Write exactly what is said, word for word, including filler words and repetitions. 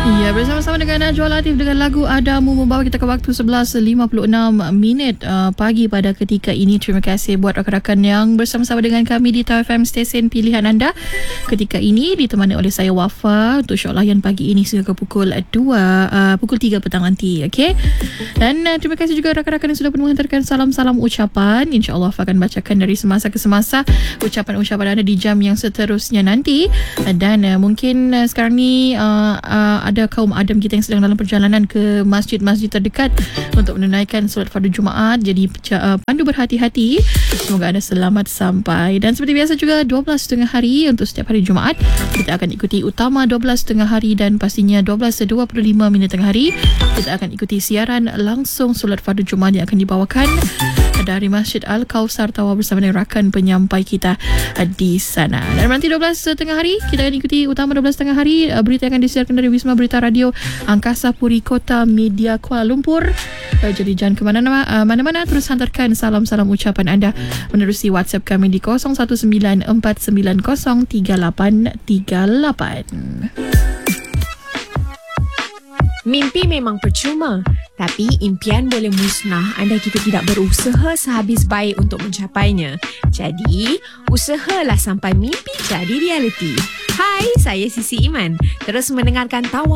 Ya, bersama-sama dengan Najwa Latif dengan lagu Adamu membawa kita ke waktu sebelas lima puluh enam minit uh, pagi pada ketika ini. Terima kasih buat rakan-rakan yang bersama-sama dengan kami di Tau F M, stesen pilihan anda. Ketika ini ditemani oleh saya Wafa untuk syok layan pagi ini sehingga ke pukul dua, uh, pukul tiga petang nanti. Okey. Dan uh, terima kasih juga rakan-rakan yang sudah menghantarkan salam-salam ucapan. InsyaAllah Wafa akan bacakan dari semasa ke semasa ucapan-ucapan anda di jam yang seterusnya nanti. Dan uh, mungkin uh, sekarang ni uh, uh, ada kaum Adam kita yang sedang dalam perjalanan ke masjid-masjid terdekat untuk menunaikan solat fardu Jumaat. Jadi uh, pandu berhati-hati. Semoga anda selamat sampai. Dan seperti biasa juga dua belas tengah hari untuk setiap hari Jumaat kita akan ikuti utama dua belas tengah hari, dan pastinya dua belas dua puluh lima minit tengah hari kita akan ikuti siaran langsung solat fardu Jumaat yang akan dibawakan dari Masjid Al-Kausar Tawau bersama dengan rakan penyampai kita di sana. Dan nanti dua belas tengah hari kita akan ikuti utama dua belas tengah hari, berita yang akan disiarkan dari Wisma Berita Radio Angkasa Puri Kota Media Kuala Lumpur. Jadi jangan ke mana-mana, mana-mana, terus hantarkan salam-salam ucapan anda menerusi WhatsApp kami di kosong satu sembilan empat sembilan kosong tiga lapan tiga lapan. Mimpi memang percuma, tapi impian boleh musnah anda kita tidak berusaha sehabis baik untuk mencapainya. Jadi, usahalah sampai mimpi jadi realiti. Hai, saya Sisi Iman. Terus mendengarkan Tawau